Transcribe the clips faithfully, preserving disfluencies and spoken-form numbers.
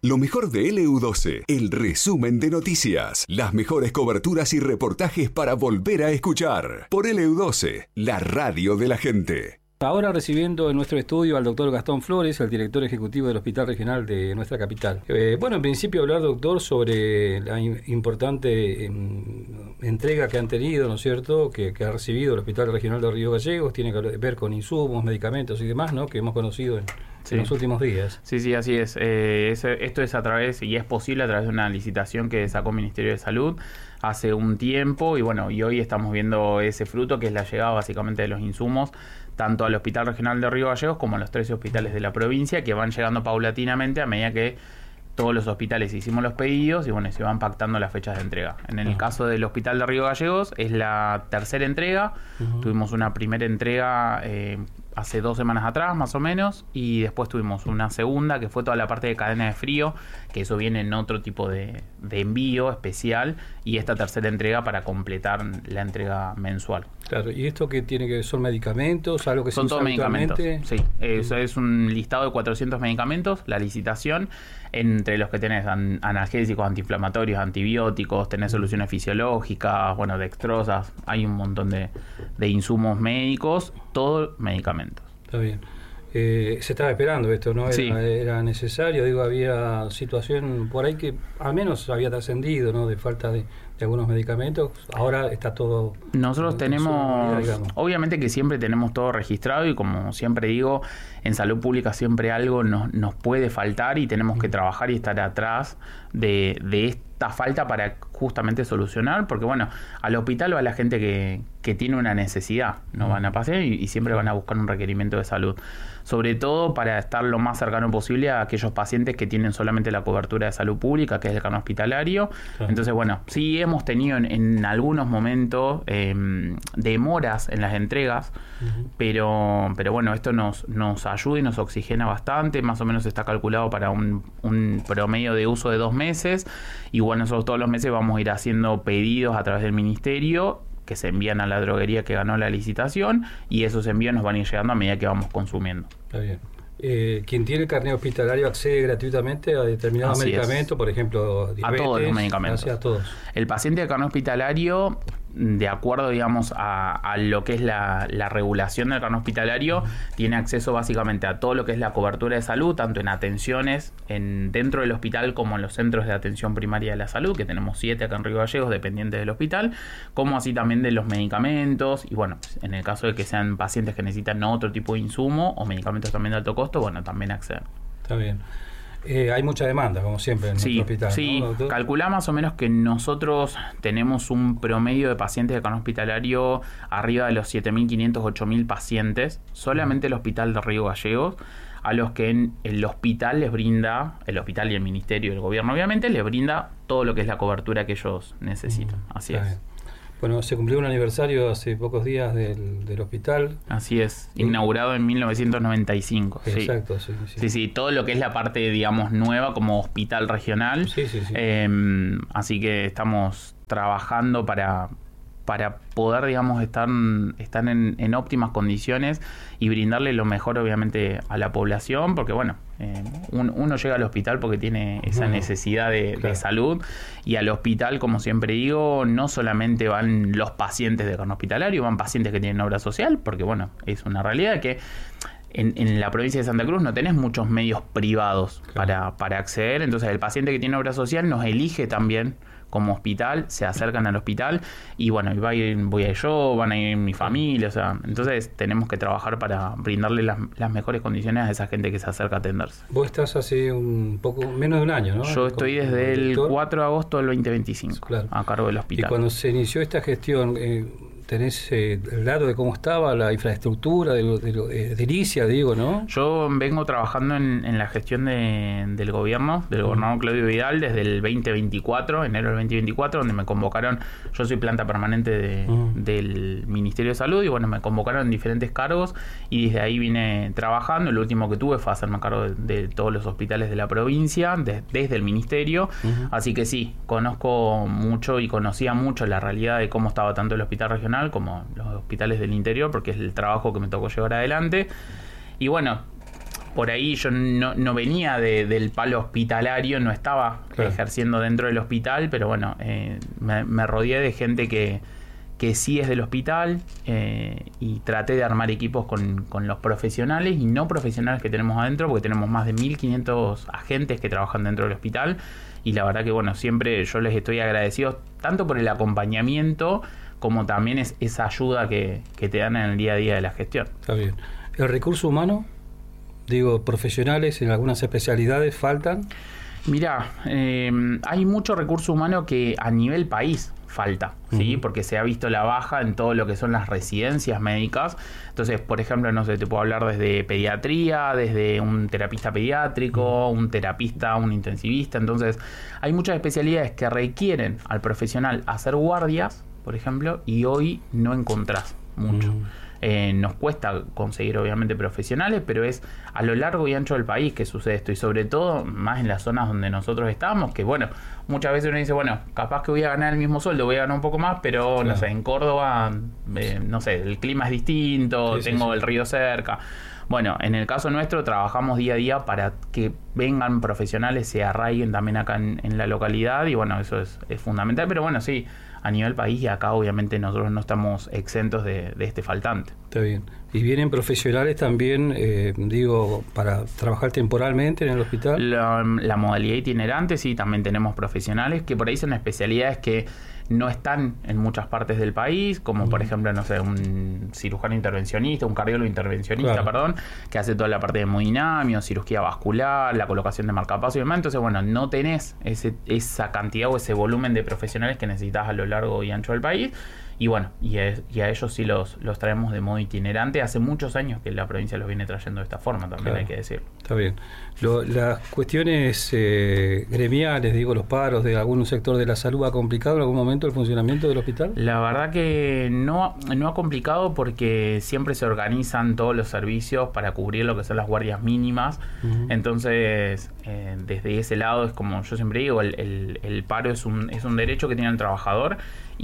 Lo mejor de L U doce, el resumen de noticias, las mejores coberturas y reportajes para volver a escuchar. Por L U doce, la radio de la gente. Ahora recibiendo en nuestro estudio al doctor Gastón Flores, el director ejecutivo del Hospital Regional de nuestra capital. Eh, bueno, en principio hablar, doctor, sobre la in- importante eh, entrega que han tenido, ¿no es cierto?, que, que ha recibido el Hospital Regional de Río Gallegos, tiene que ver con insumos, medicamentos y demás, ¿no?, que hemos conocido en, sí. en los últimos días. Sí, sí, así es. Eh, es. Esto es a través, y es posible a través de una licitación que sacó el Ministerio de Salud hace un tiempo, y bueno, y hoy estamos viendo ese fruto, que es la llegada básicamente de los insumos, tanto al Hospital Regional de Río Gallegos como a los trece hospitales de la provincia, que van llegando paulatinamente a medida que todos los hospitales hicimos los pedidos y bueno, se van pactando las fechas de entrega. En el uh-huh. caso del Hospital de Río Gallegos es la tercera entrega. Uh-huh. Tuvimos una primera entrega eh, hace dos semanas atrás más o menos, y después tuvimos una segunda que fue toda la parte de cadena de frío, que eso viene en otro tipo de, de envío especial, y esta tercera entrega para completar la entrega mensual. Claro, ¿y esto qué tiene que ver? ¿Son medicamentos? ¿Algo que son todos medicamentos? Sí, eso uh-huh. es un listado de cuatrocientos medicamentos, la licitación, entre los que tenés an- analgésicos, antiinflamatorios, antibióticos, tenés soluciones fisiológicas, bueno, dextrosas, hay un montón de, de insumos médicos, todo medicamentos. Está bien. Eh, se estaba esperando esto, ¿no? Era, sí. era necesario, digo, había situación por ahí que al menos había trascendido, ¿no?, de falta de, de algunos medicamentos. Ahora está todo... Nosotros tenemos, manera, obviamente que siempre tenemos todo registrado, y como siempre digo, en salud pública siempre algo nos, nos puede faltar, y tenemos que trabajar y estar atrás de, de esta falta para justamente solucionar, porque bueno, al hospital va la gente que, que tiene una necesidad, no van a pasear y, y siempre van a buscar un requerimiento de salud, sobre todo para estar lo más cercano posible a aquellos pacientes que tienen solamente la cobertura de salud pública, que es el carnet hospitalario. Claro. Entonces bueno, sí hemos tenido en, en algunos momentos eh, demoras en las entregas, uh-huh. pero, pero bueno, esto nos, nos ayuda y nos oxigena bastante. Más o menos está calculado para un, un promedio de uso de dos meses, y bueno, nosotros todos los meses vamos a ir haciendo pedidos a través del ministerio que se envían a la droguería que ganó la licitación, y esos envíos nos van a ir llegando a medida que vamos consumiendo. Está bien. Eh, quien tiene el carnet hospitalario accede gratuitamente a determinados Así medicamentos, es. por ejemplo, diabetes, a todos los medicamentos. A todos. El paciente de carnet hospitalario, de acuerdo, digamos, a, a lo que es la, la regulación del carnet hospitalario, uh-huh. tiene acceso básicamente a todo lo que es la cobertura de salud, tanto en atenciones en dentro del hospital como en los centros de atención primaria de la salud, que tenemos siete acá en Río Gallegos, dependientes del hospital, como así también de los medicamentos, y bueno, en el caso de que sean pacientes que necesitan otro tipo de insumo o medicamentos también de alto costo, bueno, también acceden. Está bien. Eh, hay mucha demanda, como siempre, en sí, nuestro hospital. Sí, ¿no? Calculá más o menos que nosotros tenemos un promedio de pacientes de carnet hospitalario arriba de los siete mil quinientos, ocho mil pacientes, solamente el Hospital de Río Gallegos, a los que en el hospital les brinda, el hospital y el ministerio y el gobierno obviamente, les brinda todo lo que es la cobertura que ellos necesitan. Mm, Así es. Bien. Bueno, se cumplió un aniversario hace pocos días del, del hospital. Así es, inaugurado en mil novecientos noventa y cinco. Exacto, sí. Sí, sí. Sí, sí, todo lo que es la parte, digamos, nueva como hospital regional. Sí, sí, sí. Eh, así que estamos trabajando para, para poder, digamos, estar, estar en, en óptimas condiciones y brindarle lo mejor, obviamente, a la población, porque, bueno, eh, un, uno llega al hospital porque tiene esa necesidad de, claro. de salud, y al hospital, como siempre digo, no solamente van los pacientes de carnet hospitalario, van pacientes que tienen obra social, porque, bueno, es una realidad que En, en la provincia de Santa Cruz no tenés muchos medios privados claro. para, para acceder, entonces el paciente que tiene obra social nos elige también como hospital, se acercan al hospital y bueno, va a ir, voy a ir yo, van a ir mi familia, o sea, entonces tenemos que trabajar para brindarle las, las mejores condiciones a esa gente que se acerca a atenderse. Vos estás hace un poco menos de un año, ¿no? Yo estoy como, desde como el cuatro de agosto del veinte veinticinco claro. a cargo del hospital. Y cuando se inició esta gestión, eh, tenés eh, el dato de cómo estaba la infraestructura de, de, de, de Iricia, digo, ¿no? Yo vengo trabajando en, en la gestión de, del gobierno, del gobernador Claudio Vidal, desde el veinte veinticuatro, enero del veinte veinticuatro, donde me convocaron, yo soy planta permanente de, uh-huh. del Ministerio de Salud, y bueno, me convocaron en diferentes cargos, y desde ahí vine trabajando. Lo último que tuve fue hacerme cargo de, de todos los hospitales de la provincia, de, desde el Ministerio, uh-huh. así que sí, conozco mucho y conocía mucho la realidad de cómo estaba tanto el hospital regional como los hospitales del interior, porque es el trabajo que me tocó llevar adelante. Y bueno, por ahí yo no, no venía de, del palo hospitalario, no estaba claro. ejerciendo dentro del hospital, pero bueno, eh, me, me rodeé de gente que, que sí es del hospital eh, y traté de armar equipos con, con los profesionales y no profesionales que tenemos adentro, porque tenemos más de mil quinientos agentes que trabajan dentro del hospital y la verdad que bueno, siempre yo les estoy agradecido tanto por el acompañamiento como también es esa ayuda que, que te dan en el día a día de la gestión. Está bien. ¿El recurso humano? Digo, profesionales en algunas especialidades faltan. Mirá, eh, hay mucho recurso humano que a nivel país falta, ¿sí? Uh-huh. Porque se ha visto la baja en todo lo que son las residencias médicas. Entonces, por ejemplo, no sé, te puedo hablar desde pediatría, desde un terapista pediátrico, uh-huh. un terapista, un intensivista. Entonces, hay muchas especialidades que requieren al profesional hacer guardias, por ejemplo, y hoy no encontrás mucho. Uh-huh. Eh, nos cuesta conseguir obviamente profesionales, pero es a lo largo y ancho del país que sucede esto y sobre todo más en las zonas donde nosotros estamos, que bueno, muchas veces uno dice, bueno, capaz que voy a ganar el mismo sueldo, voy a ganar un poco más, pero claro. no sé, en Córdoba, eh, no sé, el clima es distinto, sí, tengo sí, sí. el río cerca. Bueno, en el caso nuestro trabajamos día a día para que vengan profesionales, se arraiguen también acá en, en la localidad y bueno, eso es, es fundamental, pero bueno, sí, a nivel país y acá obviamente nosotros no estamos exentos de, de este faltante. Está bien. ¿Y vienen profesionales también, eh, digo, para trabajar temporalmente en el hospital? La, la modalidad itinerante, sí, también tenemos profesionales que por ahí son especialidades que no están en muchas partes del país, como uh-huh. por ejemplo, no sé, un cirujano intervencionista, un cardiólogo intervencionista, claro. perdón, que hace toda la parte de hemodinamia, cirugía vascular, la colocación de marcapasos y demás. Entonces, bueno, no tenés ese, esa cantidad o ese volumen de profesionales que necesitas a lo largo y ancho del país. Y bueno, y a, y a ellos sí los, los traemos de modo itinerante. Hace muchos años que la provincia los viene trayendo de esta forma, también claro. hay que decirlo. Está bien. Lo, las cuestiones eh, gremiales, digo, los paros de algún sector de la salud, ¿ha complicado en algún momento el funcionamiento del hospital? La verdad que no, no ha complicado porque siempre se organizan todos los servicios para cubrir lo que son las guardias mínimas. Uh-huh. Entonces, eh, desde ese lado es como yo siempre digo, el, el, el paro es un, es un derecho que tiene el trabajador.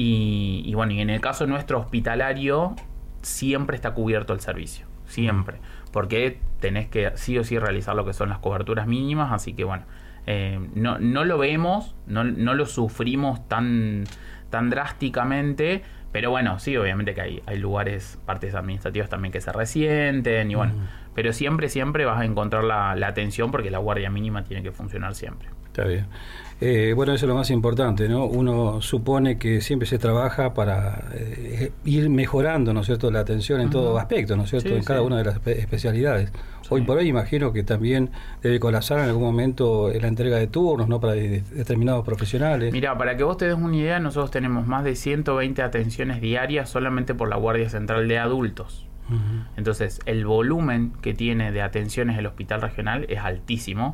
Y, y bueno, y en el caso nuestro hospitalario siempre está cubierto el servicio, siempre, porque tenés que sí o sí realizar lo que son las coberturas mínimas, así que bueno, eh, no, no lo vemos, no, no lo sufrimos tan, tan drásticamente, pero bueno, sí, obviamente que hay, hay lugares, partes administrativas también que se resienten y bueno, uh-huh. pero siempre, siempre vas a encontrar la, la atención porque la guardia mínima tiene que funcionar siempre. Está bien. Eh, bueno, eso es lo más importante, ¿no? Uno supone que siempre se trabaja para eh, ir mejorando, ¿no es cierto?, la atención en uh-huh. todo aspecto, ¿no es cierto?, sí, en cada sí. una de las espe- especialidades. Sí. Hoy por hoy imagino que también debe colapsar en algún momento la entrega de turnos, ¿no?, para de- determinados profesionales. Mira, para que vos te des una idea, nosotros tenemos más de ciento veinte atenciones diarias solamente por la Guardia Central de Adultos. Uh-huh. Entonces, el volumen que tiene de atenciones el Hospital Regional es altísimo.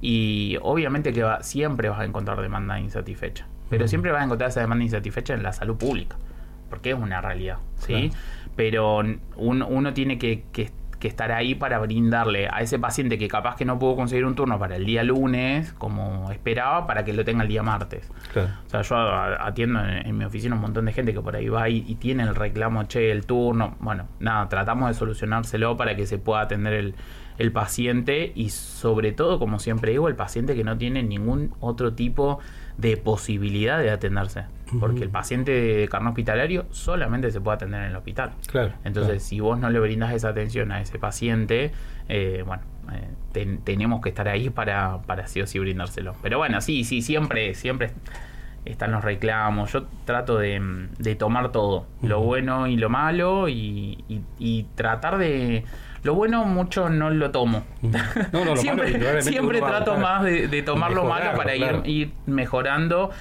Y obviamente que va, siempre vas a encontrar demanda insatisfecha, pero uh-huh. siempre vas a encontrar esa demanda insatisfecha en la salud pública, porque es una realidad, ¿sí? Claro. Pero un, uno tiene que, que, que estar ahí para brindarle a ese paciente que capaz que no pudo conseguir un turno para el día lunes, como esperaba, para que lo tenga el día martes. Claro. O sea, yo atiendo en, en mi oficina un montón de gente que por ahí va y, y tiene el reclamo, che, el turno. Bueno, nada, tratamos de solucionárselo para que se pueda atender el el paciente y sobre todo, como siempre digo, el paciente que no tiene ningún otro tipo de posibilidad de atenderse, uh-huh. porque el paciente de carné hospitalario solamente se puede atender en el hospital. Claro, entonces, claro. si vos no le brindas esa atención a ese paciente, eh, bueno, eh, ten, tenemos que estar ahí para, para sí o sí brindárselo. Pero bueno, sí, sí, siempre, siempre están los reclamos. Yo trato de, de tomar todo, uh-huh. lo bueno y lo malo, y, y, y tratar de... Lo bueno mucho no lo tomo. No, no, lo siempre malo, siempre trato más de, de tomar lo malo para claro. ir, ir mejorando.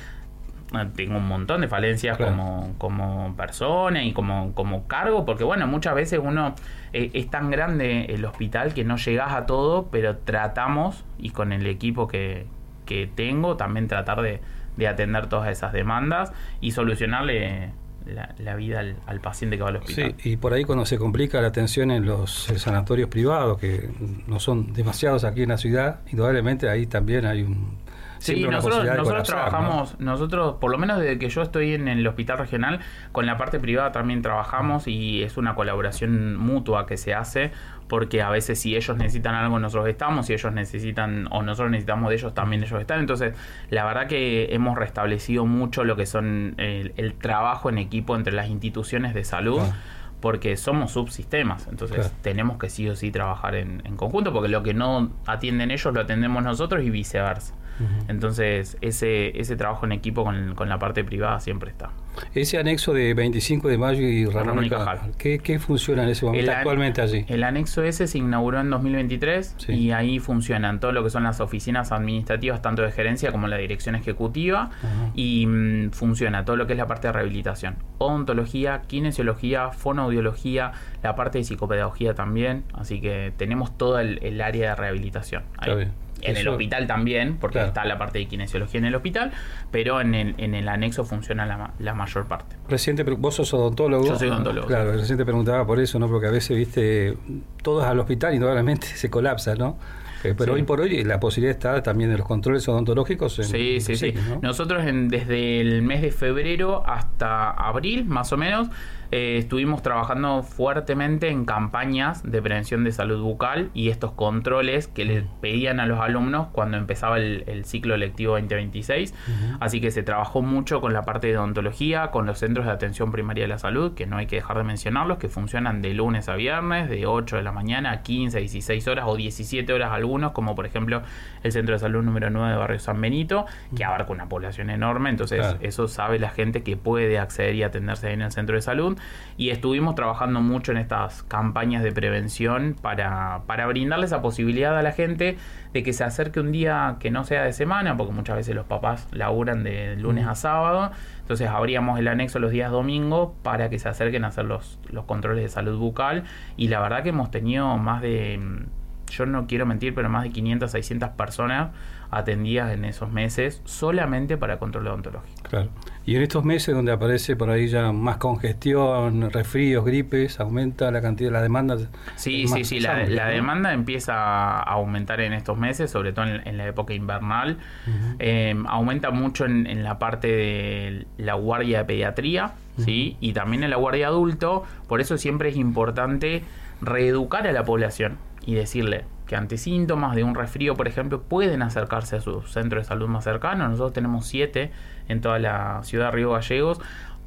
Tengo un montón de falencias claro. como, como persona y como, como cargo, porque bueno, muchas veces uno eh, es tan grande el hospital que no llegás a todo, pero tratamos, y con el equipo que, que tengo, también tratar de, de atender todas esas demandas y solucionarle La, la vida al, al paciente que va al hospital. Sí, y por ahí cuando se complica la atención en los eh, sanatorios privados, que no son demasiados aquí en la ciudad, indudablemente ahí también hay un Sí, nosotros, nosotros trabajamos, ¿no? Nosotros, por lo menos desde que yo estoy en el hospital regional, con la parte privada también trabajamos y es una colaboración mutua que se hace, porque a veces si ellos necesitan algo nosotros estamos, si ellos necesitan o nosotros necesitamos de ellos también ellos están. Entonces la verdad que hemos restablecido mucho lo que son el, el trabajo en equipo entre las instituciones de salud. Ah. Porque somos subsistemas, entonces claro. tenemos que sí o sí trabajar en, en conjunto, porque lo que no atienden ellos lo atendemos nosotros y viceversa. Uh-huh. Entonces ese ese trabajo en equipo con, con la parte privada siempre está. Ese anexo de veinticinco de mayo y Ramón y Cajal, ¿qué, ¿qué funciona en ese momento el actualmente allí? El anexo ese se inauguró en dos mil veintitrés sí. y ahí funcionan todo lo que son las oficinas administrativas, tanto de gerencia como la dirección ejecutiva, uh-huh. y mmm, funciona todo lo que es la parte de rehabilitación, odontología, kinesiología, fonoaudiología, la parte de psicopedagogía también, así que tenemos todo el, el área de rehabilitación ahí. Está bien. En Eso, el hospital también, porque claro. está la parte de kinesiología en el hospital, pero en el, en el anexo funciona la, la mayor parte. Reciente, vos sos odontólogo. Yo soy odontólogo. Claro, recién te preguntaba por eso, ¿no? Porque a veces, viste, todos al hospital y indudablemente se colapsa, ¿no? Eh, pero sí. hoy por hoy la posibilidad está también de los controles odontológicos. En, sí, en sí, sí. ¿no? Nosotros en, desde el mes de febrero hasta abril, más o menos, eh, estuvimos trabajando fuertemente en campañas de prevención de salud bucal y estos controles que les pedían a los alumnos cuando empezaba el, el ciclo lectivo veinte veintiséis. Uh-huh. Así que se trabajó mucho con la parte de odontología, con los centros de atención primaria de la salud, que no hay que dejar de mencionarlos, que funcionan de lunes a viernes, de ocho de la mañana a quince, dieciséis horas o diecisiete horas algunos, como por ejemplo el Centro de Salud número nueve de Barrio San Benito, que abarca una población enorme, entonces claro. eso sabe la gente que puede acceder y atenderse ahí en el centro de salud. Y estuvimos trabajando mucho en estas campañas de prevención para, para brindarle esa posibilidad a la gente de que se acerque un día que no sea de semana, porque muchas veces los papás laburan de lunes a sábado, entonces abríamos el anexo los días domingos para que se acerquen a hacer los, los controles de salud bucal, y la verdad que hemos tenido más de, yo no quiero mentir, pero más de quinientas, seiscientas personas atendidas en esos meses solamente para control odontológico. Claro. Y en estos meses donde aparece por ahí ya más congestión, resfríos, gripes, aumenta la cantidad, la demanda. Sí, sí, sí, la, la demanda empieza a aumentar en estos meses, sobre todo en, en la época invernal. Uh-huh. Eh, aumenta mucho en, en la parte de la guardia de pediatría, uh-huh. ¿sí? Y también en la guardia adulto. Por eso siempre es importante reeducar a la población y decirle que ante síntomas de un resfrío, por ejemplo, pueden acercarse a su centro de salud más cercano. Nosotros tenemos siete en toda la ciudad de Río Gallegos,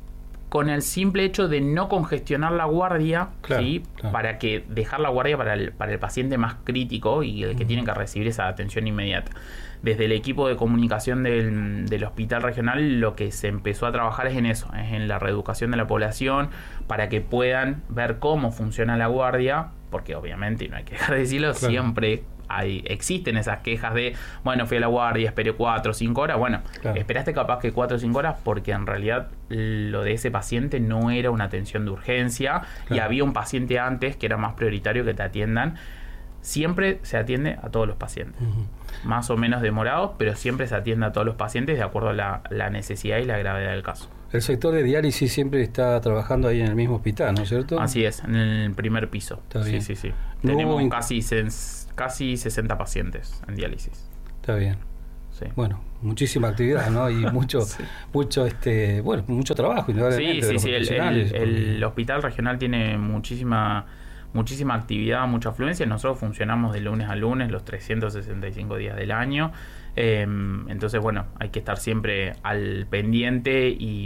con el simple hecho de no congestionar la guardia, claro, ¿sí? Claro. Para que dejar la guardia para el, para el paciente más crítico y el que uh-huh. tiene que recibir esa atención inmediata. Desde el equipo de comunicación del, del hospital regional, lo que se empezó a trabajar es en eso, es en la reeducación de la población, para que puedan ver cómo funciona la guardia, porque obviamente, y no hay que dejar de decirlo, claro. siempre hay, existen esas quejas de, bueno, fui a la guardia, esperé cuatro o cinco horas. Bueno, claro. esperaste capaz que cuatro o cinco horas porque en realidad lo de ese paciente no era una atención de urgencia, claro. y había un paciente antes que era más prioritario que te atiendan. Siempre se atiende a todos los pacientes, uh-huh. más o menos demorados, pero siempre se atiende a todos los pacientes de acuerdo a la, la necesidad y la gravedad del caso. El sector de diálisis siempre está trabajando ahí en el mismo hospital, ¿no es cierto? Así es, en el primer piso. Está bien. Sí, sí, sí. No Tenemos inc- casi, ses, casi sesenta pacientes en diálisis. Está bien. Sí. Bueno, muchísima actividad, ¿no? Y mucho, sí. mucho, este, bueno, mucho trabajo. Sí, sí, sí. El, el, el hospital regional tiene muchísima, muchísima actividad, mucha afluencia. Nosotros funcionamos de lunes a lunes, los trescientos sesenta y cinco días del año. Eh, entonces, bueno, hay que estar siempre al pendiente y,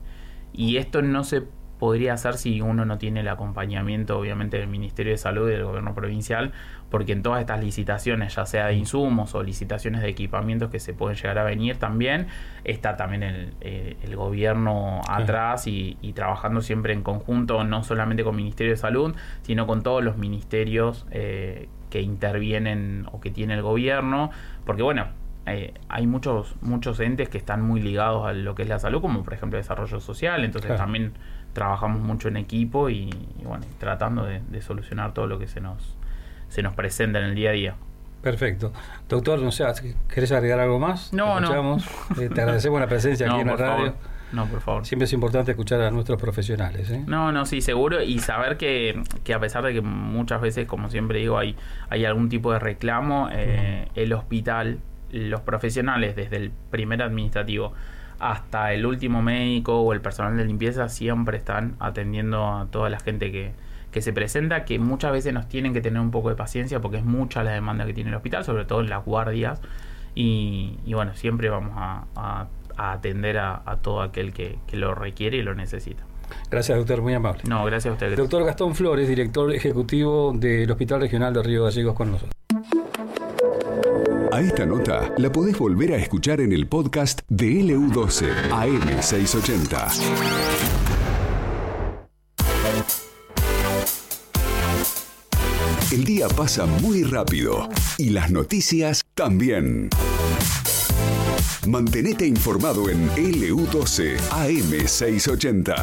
y esto no se podría hacer si uno no tiene el acompañamiento, obviamente, del Ministerio de Salud y del Gobierno Provincial, porque en todas estas licitaciones, ya sea de insumos o licitaciones de equipamientos que se pueden llegar a venir también, está también el, eh, el gobierno atrás y, y trabajando siempre en conjunto, no solamente con Ministerio de Salud, sino con todos los ministerios eh, que intervienen o que tiene el gobierno, porque bueno, Eh, hay muchos muchos entes que están muy ligados a lo que es la salud, como por ejemplo el desarrollo social, entonces claro. también trabajamos mucho en equipo y, y bueno, tratando de, de solucionar todo lo que se nos se nos presenta en el día a día. Perfecto. Doctor, no sé, ¿querés agregar algo más? No, no. Eh, te agradecemos la presencia aquí no, en la radio. Favor. No, por favor. Siempre es importante escuchar a nuestros profesionales, ¿eh? No, no, sí, seguro. Y saber que, que a pesar de que muchas veces, como siempre digo, hay, hay algún tipo de reclamo, eh, uh-huh. el hospital los profesionales, desde el primer administrativo hasta el último médico o el personal de limpieza, siempre están atendiendo a toda la gente que, que se presenta, que muchas veces nos tienen que tener un poco de paciencia porque es mucha la demanda que tiene el hospital, sobre todo en las guardias, y, y bueno, siempre vamos a, a, a atender a, a todo aquel que, que lo requiere y lo necesita. Gracias, doctor, muy amable. No, gracias a usted. Doctor Gastón Flores, director ejecutivo del Hospital Regional de Río Gallegos, con nosotros. A esta nota la podés volver a escuchar en el podcast de L U doce A M seiscientos ochenta. El día pasa muy rápido y las noticias también. Mantenete informado en L U doce A M seiscientos ochenta.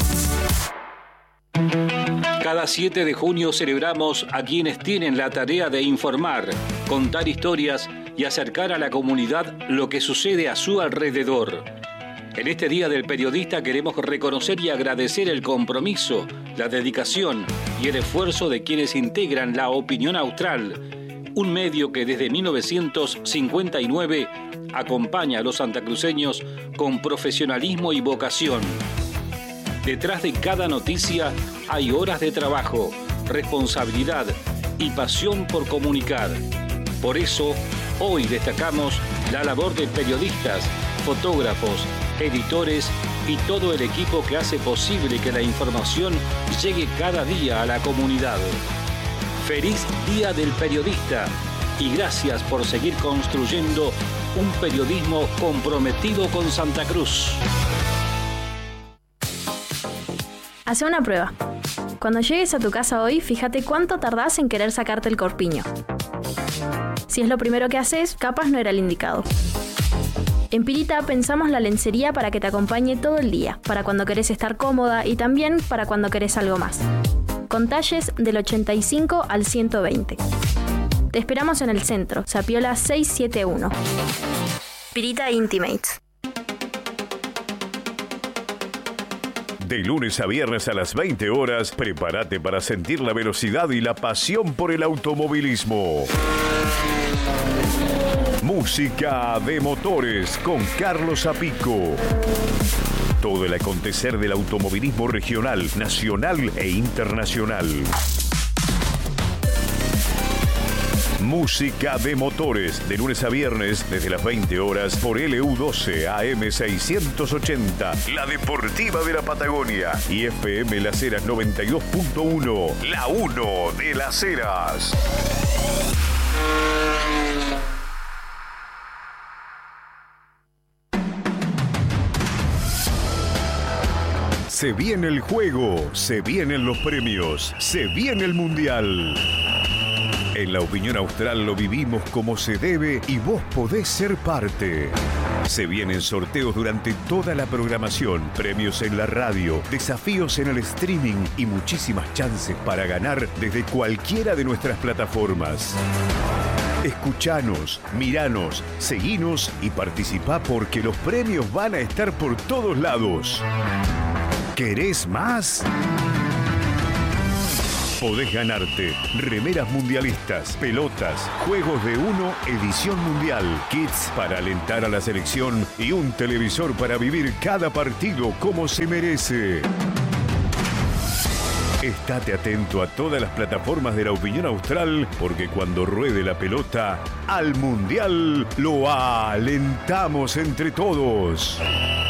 Cada siete de junio celebramos a quienes tienen la tarea de informar, contar historias y acercar a la comunidad lo que sucede a su alrededor. En este Día del Periodista queremos reconocer y agradecer el compromiso, la dedicación y el esfuerzo de quienes integran La Opinión Austral, un medio que desde mil novecientos cincuenta y nueve acompaña a los santacruceños con profesionalismo y vocación. Detrás de cada noticia hay horas de trabajo, responsabilidad y pasión por comunicar. Por eso, hoy destacamos la labor de periodistas, fotógrafos, editores y todo el equipo que hace posible que la información llegue cada día a la comunidad. Feliz Día del Periodista y gracias por seguir construyendo un periodismo comprometido con Santa Cruz. Hace una prueba. Cuando llegues a tu casa hoy, fíjate cuánto tardás en querer sacarte el corpiño. Si es lo primero que haces, capaz no era el indicado. En Pirita pensamos la lencería para que te acompañe todo el día, para cuando querés estar cómoda y también para cuando querés algo más. Con talles del ochenta y cinco al ciento veinte. Te esperamos en el centro, Zapiola seiscientos setenta y uno. Pirita Intimates. De lunes a viernes a las veinte horas, prepárate para sentir la velocidad y la pasión por el automovilismo. Música de motores con Carlos Apico. Todo el acontecer del automovilismo regional, nacional e internacional. Música de motores, de lunes a viernes, desde las veinte horas, por L U doce A M seiscientos ochenta, la deportiva de la Patagonia, y F M Las Heras noventa y dos punto uno, la uno de Las Heras. Se viene el juego, se vienen los premios, se viene el mundial. En La Opinión Austral lo vivimos como se debe y vos podés ser parte. Se vienen sorteos durante toda la programación, premios en la radio, desafíos en el streaming y muchísimas chances para ganar desde cualquiera de nuestras plataformas. Escuchanos, miranos, seguinos y participá porque los premios van a estar por todos lados. ¿Querés más? Podés ganarte remeras mundialistas, pelotas, juegos de uno, edición mundial, kits para alentar a la selección y un televisor para vivir cada partido como se merece. Estate atento a todas las plataformas de La Opinión Austral porque cuando ruede la pelota, al mundial lo alentamos entre todos.